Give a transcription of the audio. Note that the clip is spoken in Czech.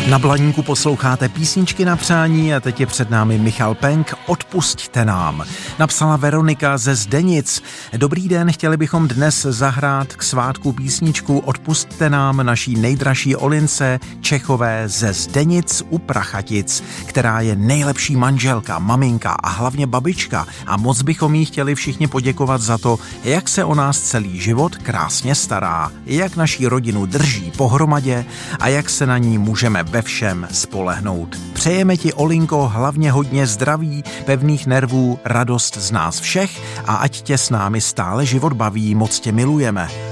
Na Blaníku posloucháte písničky na přání a teď je před námi Michal Penk, Odpusťte nám. Napsala Veronika ze Zdenic. Dobrý den, chtěli bychom dnes zahrát k svátku písničku Odpusťte nám naší nejdražší Olince Čechové ze Zdenic u Prachatic, která je nejlepší manželka, maminka a hlavně babička a moc bychom jí chtěli všichni poděkovat za to, jak se o nás celý život krásně stará, jak naší rodinu drží pohromadě a jak se na ní můžeme ve všem spolehnout. Přejeme ti, Olinko, hlavně hodně zdraví, pevných nervů, radost z nás všech a ať tě s námi stále život baví, moc tě milujeme.